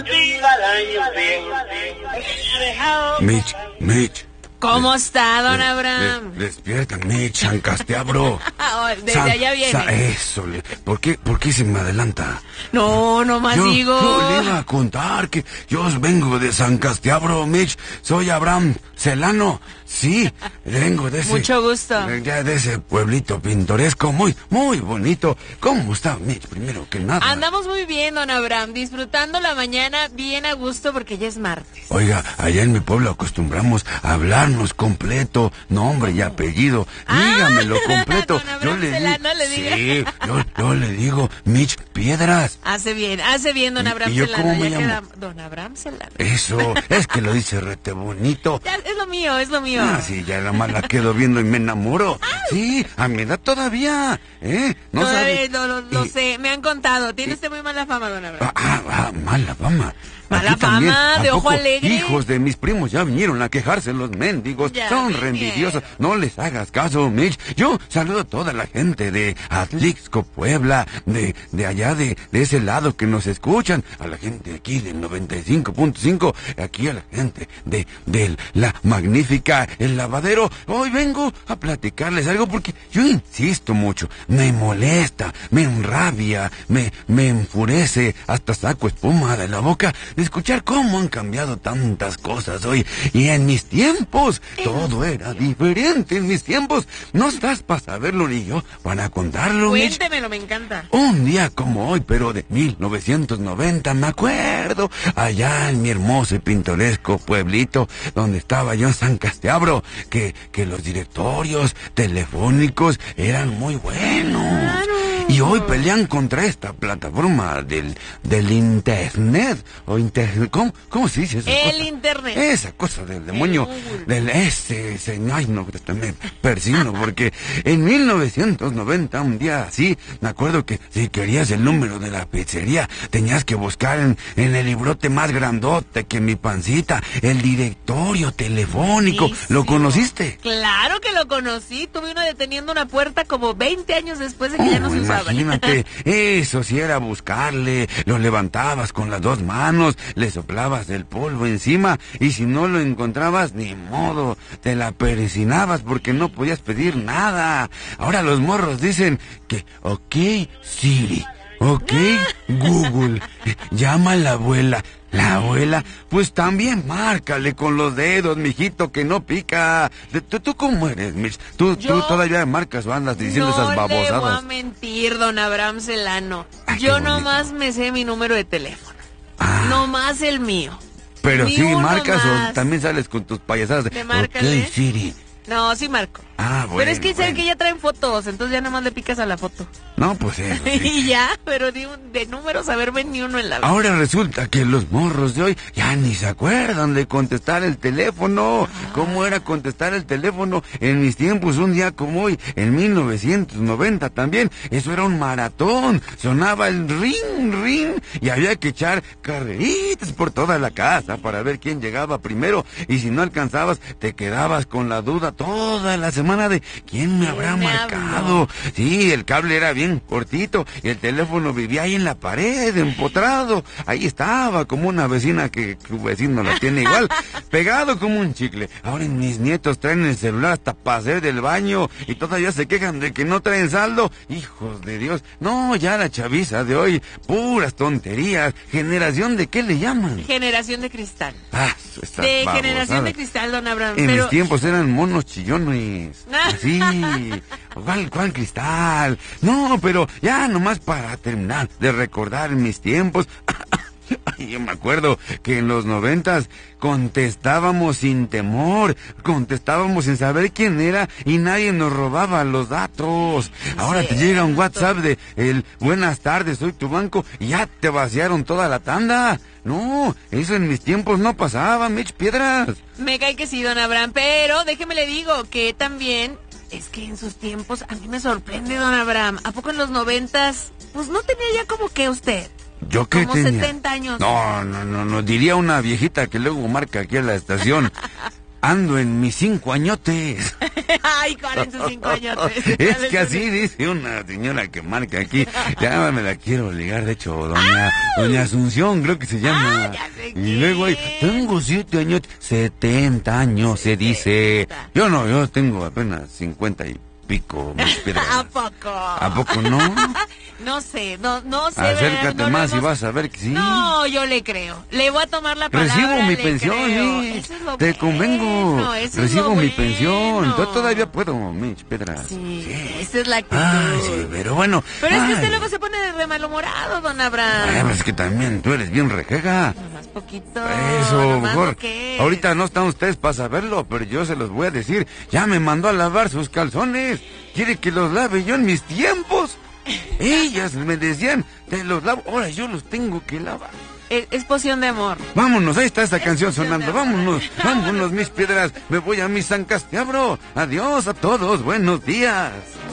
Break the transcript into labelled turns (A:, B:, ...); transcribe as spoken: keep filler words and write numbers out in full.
A: Mitch, Mitch.
B: ¿Cómo está, don
A: de,
B: Abraham?
A: De, despierta, Mitch, San Castiabro.
B: Desde
A: San,
B: allá viene.
A: San, eso, le, ¿por qué, ¿por qué se me adelanta?
B: No, no más
A: yo,
B: digo.
A: Yo le iba a contar que yo vengo de San Castiabro, Mitch. Soy Abraham Celano. Sí, vengo de ese...
B: Mucho gusto.
A: Ya de ese pueblito pintoresco, muy, muy bonito. ¿Cómo está, Mitch? Primero que nada.
B: Andamos muy bien, don Abraham, disfrutando la mañana bien a gusto porque ya es martes.
A: Oiga, allá en mi pueblo acostumbramos a hablarnos completo, nombre y apellido.
B: Ah,
A: Dígamelo completo.
B: Don Abraham
A: yo le
B: Celano,
A: digo,
B: le diga.
A: sí, yo, yo le digo, Mitch Piedras.
B: Hace bien, hace bien, don
A: ¿Y-
B: Abraham
A: y yo
B: Celano.
A: cómo me
B: Ya
A: llamo?
B: queda- Don Abraham Celano.
A: Eso, es que lo dice rete bonito.
B: Ya, es lo mío, es lo mío.
A: Ah, sí, ya la más la quedo viendo y me enamoro. Sí, a mi edad todavía, ¿eh? No
B: Todavía
A: sabe.
B: no, lo, lo
A: Y-
B: sé, me han contado. Tiene usted muy mala fama, don Abraham.
A: Ah, ah, mala fama.
B: Mala
A: Aquí también,
B: fama,
A: ¿a
B: de ojo
A: poco
B: alegre?
A: Hijos de mis primos ya vinieron a quejarse los mendigos.
B: Ya
A: Son
B: vinieron.
A: reenvidiosos. No les hagas caso, Mitch. Yo saludo a toda la gente de Atlixco, Puebla, de, de allá de, de ese lado que nos escuchan. A la gente aquí del noventa y cinco punto cinco. Aquí a la gente de, de la magnífica El Lavadero. Hoy vengo a platicarles algo porque yo insisto mucho. Me molesta, me enrabia, me, me enfurece. Hasta saco espuma de la boca de escuchar cómo han cambiado tantas cosas hoy. Y en mis tiempos, todo era diferente. En mis tiempos, no estás para saberlo ni yo para contarlo, Mitch.
B: Cuéntemelo, me encanta.
A: Un día como hoy, pero de mil novecientos noventa, me acuerdo, allá en mi hermoso y pintoresco pueblito, donde estaba yo en San Castiabro, que, que los directorios telefónicos eran muy buenos.
B: Claro.
A: Y hoy pelean contra esta plataforma del, del internet, o internet, ¿cómo, cómo se dice esa
B: El
A: cosa?
B: internet.
A: Esa cosa del demonio,
B: Google.
A: del ese, ese, ay no, me persino, porque en mil novecientos noventa, un día así, me acuerdo que si querías el número de la pizzería, tenías que buscar en, en el librote más grandote que mi pancita, el directorio telefónico.
B: Sí,
A: ¿Lo
B: sí.
A: conociste?
B: Claro que lo conocí. Tuve uno deteniendo una puerta como veinte años después de que ya no
A: Oh,
B: se usaba.
A: imagínate, eso sí era buscarle, lo levantabas con las dos manos, le soplabas el polvo encima y si no lo encontrabas, ni modo, te la persinabas porque no podías pedir nada. Ahora los morros dicen que, ok, Siri, ok, Google, llama a la abuela. La abuela, pues también márcale con los dedos, mijito, que no pica. ¿Tú, tú cómo eres, Mitch? ¿Tú,
B: Yo-
A: tú todavía marcas o andas diciendo
B: no
A: esas
B: le voy a
A: babosadas?
B: mentir, don Abraham Celano.
A: Ay, qué
B: Yo
A: bonito.
B: nomás me sé mi número de teléfono.
A: Ah.
B: Nomás el mío.
A: Pero
B: Ni
A: sí
B: uno
A: marcas
B: más.
A: o también sales con tus payasadas de...
B: ¿Le márcale?
A: Ok, Siri.
B: No, sí marco.
A: Ah, bueno.
B: pero es que saben
A: bueno.
B: que ya traen fotos, entonces ya nomás le picas a la foto.
A: No, pues eso, sí.
B: y ya, pero de, un- de números a ver, ven ni uno en la vida.
A: Ahora resulta que los morros de hoy ya ni se acuerdan de contestar el teléfono. ¿Cómo era contestar el teléfono? En mis tiempos, un día como hoy, en mil novecientos noventa también, eso era un maratón. Sonaba el ring, ring, y había que echar carreritas por toda la casa para ver quién llegaba primero. Y si no alcanzabas, te quedabas con la duda toda la semana de quién me habrá
B: ¿Quién me
A: marcado.
B: habló?
A: Sí, el cable era bien cortito y el teléfono vivía ahí en la pared, empotrado. Ahí estaba, como una vecina que su vecino la tiene igual, pegado como un chicle. Ahora mis nietos traen el celular hasta para hacer del baño y todavía se quejan de que no traen saldo. Hijos de Dios. No, ya la chaviza de hoy, puras tonterías. ¿Generación de qué le llaman?
B: Generación de cristal.
A: Ah, estas
B: De
A: babosadas.
B: generación de cristal, don Abraham.
A: En
B: pero
A: mis tiempos eran monos chillones. Así. ¿Cuál, cuál cristal? No, pero ya nomás para terminar de recordar mis tiempos. Ay, yo me acuerdo que en los noventas contestábamos sin temor, contestábamos sin saber quién era y nadie nos robaba los datos. Ahora te llega un WhatsApp de el buenas tardes, soy tu banco y ya te vaciaron toda la tanda. No, eso en mis tiempos no pasaba, Mitch Piedras.
B: Me cae que sí, don Abraham, pero déjeme le digo que también es que en sus tiempos a mí me sorprende, don Abraham. ¿A poco en los noventas, pues no tenía ya como que usted?
A: ¿Yo qué
B: Como
A: tenía?
B: setenta años.
A: No, no, no, no, diría una viejita que luego marca aquí en la estación. Ando en mis cinco añotes.
B: Ay, cuarenta y cinco años.
A: Es que así dice una señora que marca aquí. Ya me la quiero ligar, de hecho, doña, doña Asunción, creo que se llama.
B: Ah, ya sé
A: y
B: quién.
A: luego ahí, tengo siete años, setenta años, se dice. Yo no, yo tengo apenas cincuenta y pico. Mis piedras.
B: ¿A poco?
A: ¿A poco no?
B: No sé, no, no sé.
A: Acércate
B: no lo
A: más y
B: hemos-
A: vas a ver que sí.
B: No, yo le creo. Le voy a tomar la palabra.
A: Recibo mi
B: le
A: pensión,
B: creo.
A: Mitch.
B: Eso es lo
A: Te
B: bueno,
A: convengo.
B: eso es
A: Recibo
B: lo
A: mi
B: bueno.
A: pensión. Yo todavía puedo, Mitch, Pedras.
B: Sí, esa es la actitud.
A: Ay, sí, pero bueno.
B: Pero es que
A: ay.
B: usted luego se pone de malhumorado, don
A: Ay,
B: Abraham.
A: pues es que también tú eres bien rejega.
B: Nomás poquito.
A: Eso,
B: nomás
A: mejor.
B: lo que es.
A: Ahorita no están ustedes para saberlo, pero yo se los voy a decir. Ya me mandó a lavar sus calzones. ¿Quiere que los lave yo en mis tiempos? Ellas me decían, te los lavo. Ahora yo los tengo que lavar.
B: Es, es poción de amor.
A: Vámonos, ahí está esta canción
B: poción de
A: sonando.
B: amor.
A: Vámonos, vámonos, mis piedras. Me voy a mi San Castiabro. Adiós a todos, buenos días.